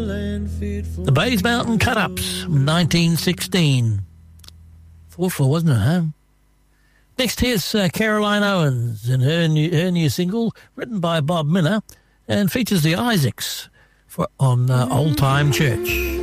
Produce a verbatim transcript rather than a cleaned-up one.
The Bays Mountain Cut-Ups, nineteen sixteen. Thoughtful, wasn't it, huh? Next, here's uh, Caroline Owens and her new, her new single, written by Bob Minner, and features the Isaacs for, on uh, Old Time Church.